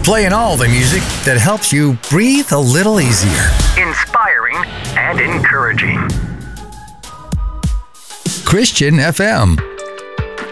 Playing all the music that helps you breathe a little easier. Inspiring and encouraging. Christian FM.